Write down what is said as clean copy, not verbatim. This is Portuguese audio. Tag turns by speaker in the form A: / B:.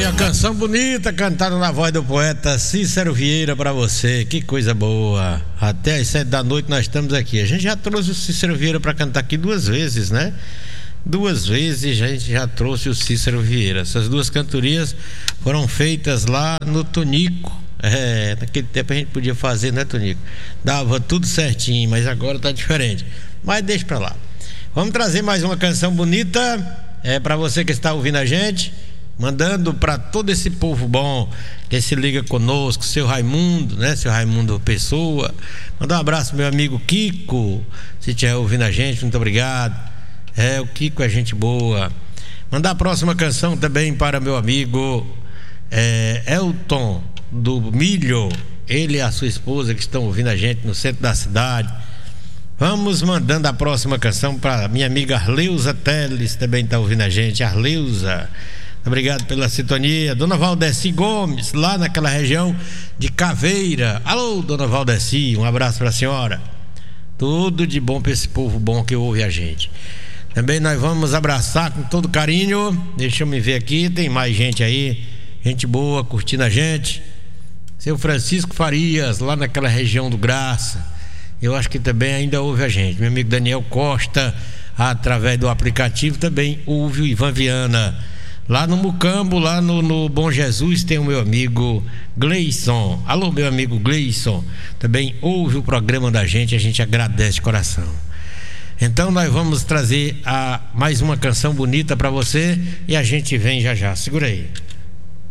A: aí a canção bonita cantada na voz do poeta Cícero Vieira pra você, que coisa boa. Até às 7 da noite nós estamos aqui. A gente já trouxe o Cícero Vieira pra cantar aqui 2 vezes, né? 2 vezes a gente já trouxe o Cícero Vieira. Essas 2 cantorias foram feitas lá no Tonico. Naquele tempo a gente podia fazer, né, Tonico? Dava tudo certinho, mas agora tá diferente. Mas deixa pra lá. Vamos trazer mais uma canção bonita pra você que está ouvindo a gente, mandando para todo esse povo bom que se liga conosco, seu Raimundo, né? Seu Raimundo Pessoa. Mandar um abraço pro meu amigo Kiko, se estiver ouvindo a gente, muito obrigado. O Kiko é gente boa. Mandar a próxima canção também para meu amigo Elton do Milho, ele e a sua esposa que estão ouvindo a gente no centro da cidade. Vamos mandando a próxima canção para minha amiga Arleusa Teles, também está ouvindo a gente. Arleusa, obrigado pela sintonia. Dona Valdeci Gomes, lá naquela região de Caveira. Alô, Dona Valdeci, um abraço para a senhora. Tudo de bom para esse povo bom que ouve a gente. Também nós vamos abraçar com todo carinho. Deixa eu me ver aqui, tem mais gente aí, gente boa curtindo a gente. Seu Francisco Farias, lá naquela região do Graça, eu acho que também ainda ouve a gente. Meu amigo Daniel Costa, através do aplicativo, também ouve o Ivan Viana. Lá no Mucambo, lá no Bom Jesus, tem o meu amigo Gleison. Alô, meu amigo Gleison, também ouve o programa da gente, a gente agradece de coração. Então nós vamos trazer mais uma canção bonita para você e a gente vem já já. Segura aí.